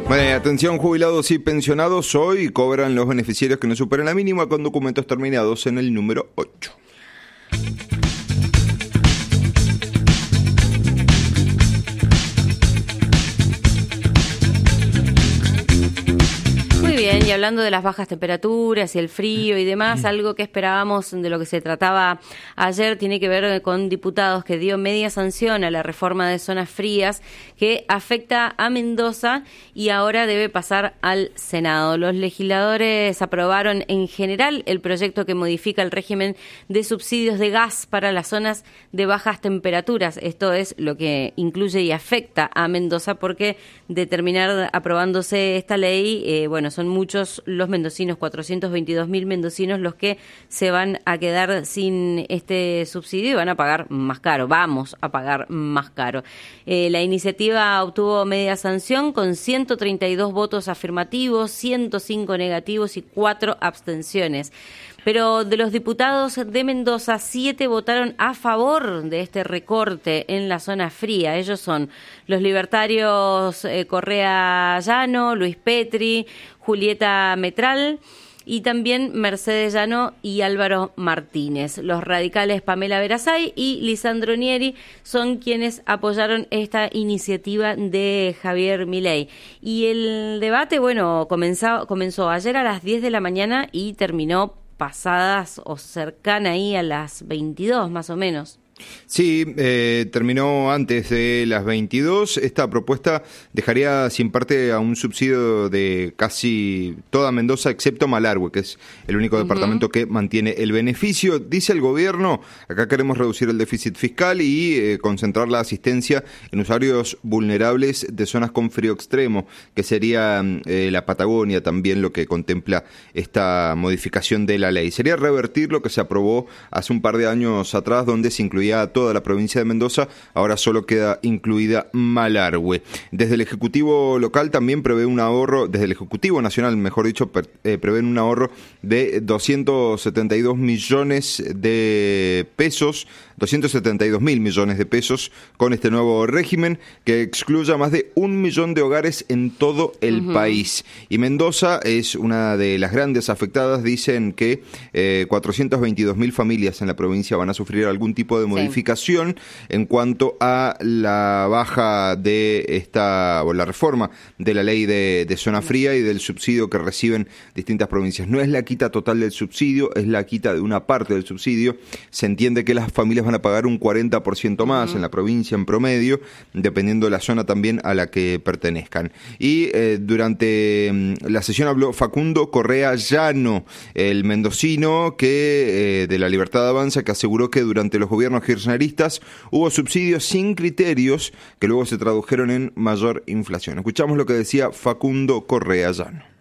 Bueno, atención, jubilados y pensionados, hoy cobran los beneficiarios que no superen la mínima con documentos terminados en el número 8. Muy bien, y hablando de las bajas temperaturas y el frío y demás, algo que esperábamos de lo que se trataba ayer tiene que ver con diputados que dio media sanción a la reforma de zonas frías que afecta a Mendoza y ahora debe pasar al Senado. Los legisladores aprobaron en general el proyecto que modifica el régimen de subsidios de gas para las zonas de bajas temperaturas. Esto es lo que incluye y afecta a Mendoza porque de terminar aprobándose esta ley, son muchos los mendocinos, 422.000 mendocinos los que se van a quedar sin este subsidio y van a pagar más caro, vamos a pagar más caro. La iniciativa obtuvo media sanción con 132 votos afirmativos, 105 negativos y 4 abstenciones. Pero de los diputados de Mendoza, 7 votaron a favor de este recorte en la zona fría. Ellos son los libertarios Correa Llano, Luis Petri, Julieta Metral y también Mercedes Llano y Álvaro Martínez. Los radicales Pamela Verasay y Lisandro Nieri son quienes apoyaron esta iniciativa de Javier Milei. Y el debate, comenzó ayer a las 10 de la mañana y terminó pasadas o cercana ahí a las 22 más o menos. Sí, terminó antes de las 22. Esta propuesta dejaría sin parte a un subsidio de casi toda Mendoza, excepto Malargüe, que es el único departamento que mantiene el beneficio. Dice el gobierno, acá queremos reducir el déficit fiscal y concentrar la asistencia en usuarios vulnerables de zonas con frío extremo, que sería la Patagonia también lo que contempla esta modificación de la ley. Sería revertir lo que se aprobó hace un par de años atrás, donde se incluía a toda la provincia de Mendoza, ahora solo queda incluida Malargüe. Desde el Ejecutivo local también prevé un ahorro, desde el Ejecutivo nacional, mejor dicho, prevén un ahorro de 272 millones de pesos, 272 mil millones de pesos con este nuevo régimen que excluya más de 1 millón de hogares en todo el país. Y Mendoza es una de las grandes afectadas. Dicen que 422 mil familias en la provincia van a sufrir algún tipo de modificación en cuanto a la baja de la reforma de la ley de zona fría y del subsidio que reciben distintas provincias. No es la quita total del subsidio, es la quita de una parte del subsidio. Se entiende que las familias van a pagar un 40% más en la provincia en promedio, dependiendo de la zona también a la que pertenezcan. Y durante la sesión habló Facundo Correa Llano, el mendocino de la Libertad Avanza, que aseguró que durante los gobiernos kirchneristas hubo subsidios sin criterios que luego se tradujeron en mayor inflación. Escuchamos lo que decía Facundo Correa Llano.